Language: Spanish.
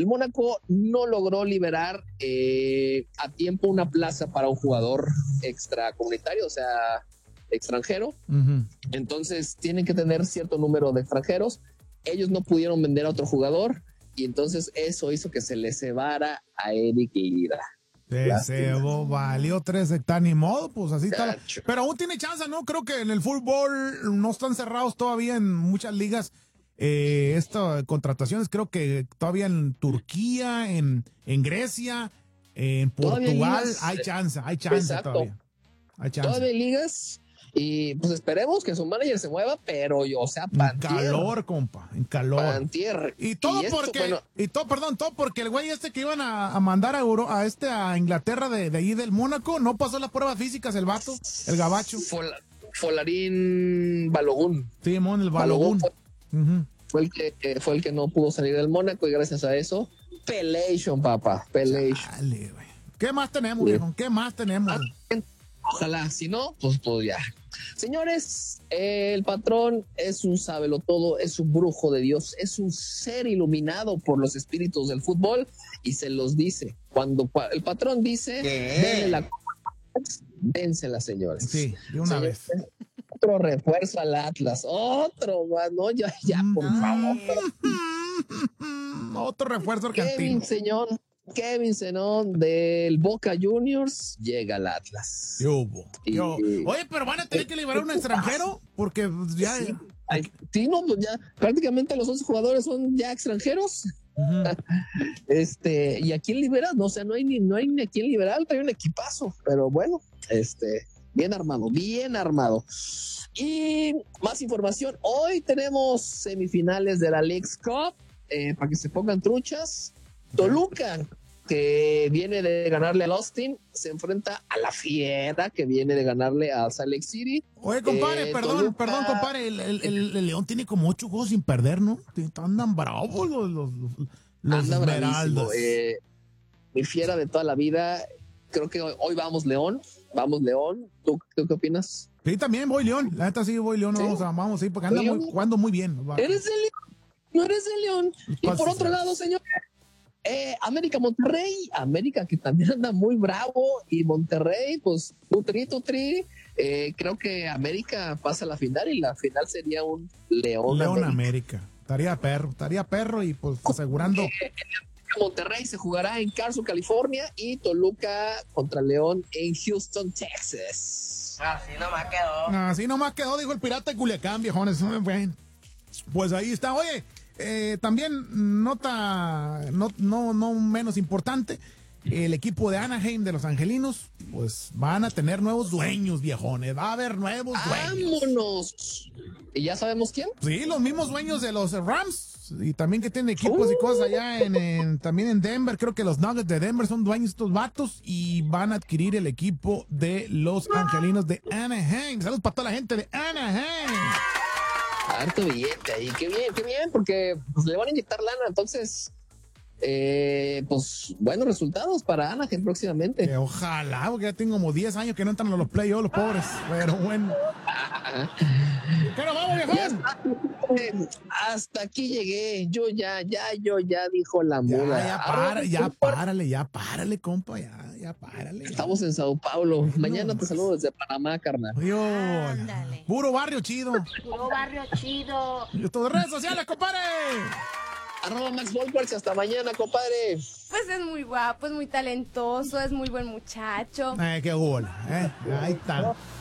Mónaco no logró liberar a tiempo una plaza para un jugador extracomunitario, o sea, extranjero. Entonces tienen que tener cierto número de extranjeros. Ellos no pudieron vender a otro jugador y entonces eso hizo que se le cebara a Eric Lira. Se valió 3 hectáreas, ni modo, pues así está. Pero aún tiene chance, ¿no? Creo que en el fútbol no están cerrados todavía en muchas ligas. Estas contrataciones, creo que todavía en Turquía, en Grecia, en Portugal, hay chance exacto. todavía. Hay chance. Todavía hay ligas. Y pues esperemos que su manager se mueva, pero o sea, en calor, compa, en calor. Pantier. Y todo porque el güey que iban a mandar a Inglaterra de ahí del Mónaco, no pasó las pruebas físicas el vato, el gabacho. Folarín Balogun. Sí, el Balogun. Fue el que no pudo salir del Mónaco y gracias a eso, Pelation, papá, Pelation. Dale, güey. ¿Qué más tenemos, viejo? ¿Qué más tenemos? Ojalá, si no, pues ya. Señores, el patrón es un sabelotodo, es un brujo de Dios, es un ser iluminado por los espíritus del fútbol y se los dice. Cuando el patrón dice, denle la dénsela, señores. Sí, de una vez. Otro refuerzo al Atlas, otro más, no, ya, por favor. Otro refuerzo argentino. Kevin Zenón del Boca Juniors llega al Atlas. Oye, pero van a tener que liberar un extranjero porque ya. Sí, no, pues ya prácticamente los 11 jugadores son ya extranjeros. ¿Y a quién liberas? No, o sea, no hay ni a quién liberar, trae un equipazo, pero bueno, bien armado. Y más información, hoy tenemos semifinales de la Leagues Cup, para que se pongan truchas. Toluca, que viene de ganarle al Austin, se enfrenta a la Fiera, que viene de ganarle a Salt Lake City. Oye, compadre, perdón, compadre, el León tiene como 8 juegos sin perder, ¿no? Andan bravos los Esmeraldas. Mi Fiera de toda la vida, creo que hoy vamos León. ¿Tú qué opinas? Sí, también voy León, la neta sí voy León, ¿sí? vamos, sí, porque anda jugando muy bien. Eres de León, no eres de León. Y por otro lado, señor, América Monterrey, América que también anda muy bravo, y Monterrey, pues tutri, creo que América pasa a la final y la final sería un León América. Estaría perro y pues asegurando. Monterrey se jugará en Carson, California, y Toluca contra León en Houston, Texas. Así nomás quedó, dijo el pirata de Culiacán, viejones. Bueno, pues ahí está. Oye, también nota no menos importante, el equipo de Anaheim de los Angelinos, pues van a tener nuevos dueños, viejones. Va a haber nuevos dueños. ¡Vámonos! ¿Y ya sabemos quién? Sí, los mismos dueños de los Rams, y también que tienen equipos y cosas allá también en Denver. Creo que los Nuggets de Denver son dueños de estos vatos y van a adquirir el equipo de los Angelinos de Anaheim. Saludos para toda la gente de Anaheim. Harto billete ahí, qué bien, porque pues, le van a inyectar lana, entonces, pues buenos resultados para Anaheim próximamente. Ojalá, porque ya tengo como 10 años que no entran a los playoffs los pobres, pero bueno. ¿Qué nos vamos, viejón? Hasta aquí llegué, yo ya dijo la muda. Ya párale, compa, ya párale. Estamos en Sao Paulo, mañana te saludo desde Panamá, carnal. Puro barrio chido. ¿Y tus redes sociales, compadre? @Max Volkwarts, hasta mañana, compadre. Pues es muy guapo, es muy talentoso, es muy buen muchacho. Qué bola, ahí está.